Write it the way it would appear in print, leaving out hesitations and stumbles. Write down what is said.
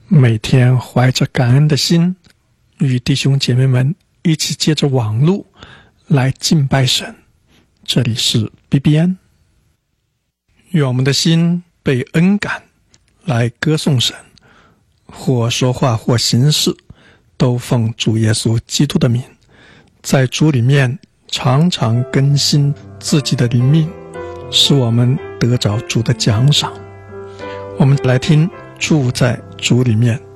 每天怀着感恩的心，与弟兄姐妹们一起借着网络来敬拜神。这里是 BBN， 愿我们的心被恩感来歌颂神，或说话或行事，都奉主耶稣基督的名，在主里面常常更新自己的灵命，使我们得着主的奖赏。我们来听住在主里面